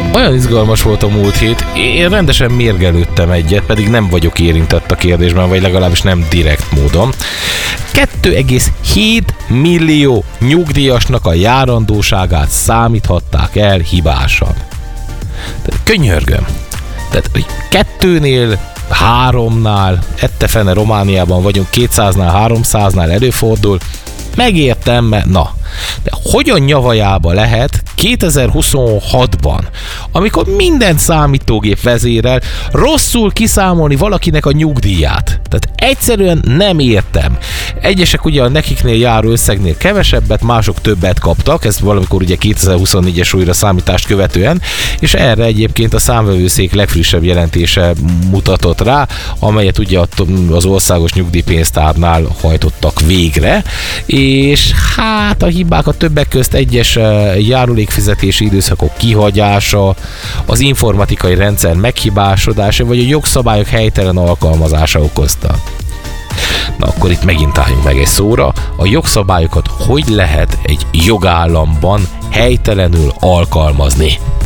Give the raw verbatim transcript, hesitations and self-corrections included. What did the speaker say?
Olyan izgalmas volt a múlt hét, én rendesen mérgelődtem egyet, pedig nem vagyok érintett a kérdésben, vagy legalábbis nem direkt módon. kettő egész hét millió nyugdíjasnak a járandóságát számíthatták el hibásan. Tehát könyörgöm. Tehát, hogy kettőnél, háromnál, ettefene Romániában vagyunk, kétszáznál, háromszáznál előfordul, megértem, mert na, de hogyan nyavajába lehet kétezer-huszonhatban, amikor minden számítógép vezérel, rosszul kiszámolni valakinek a nyugdíját? Tehát egyszerűen nem értem. Egyesek ugye a nekiknél járó összegnél kevesebbet, mások többet kaptak, ez valamikor ugye kétezer-huszonnégyes újra számítást követően, és erre egyébként a számvevőszék legfrissebb jelentése mutatott rá, amelyet ugye az országos nyugdíjpénztárnál hajtottak végre, és hát a hibák a többek közt egyes járulékfizetési időszakok kihagyása, az informatikai rendszer meghibásodása, vagy a jogszabályok helytelen alkalmazása okozta. Na akkor itt megint álljunk meg egy szóra, a jogszabályokat hogy lehet egy jogállamban helytelenül alkalmazni?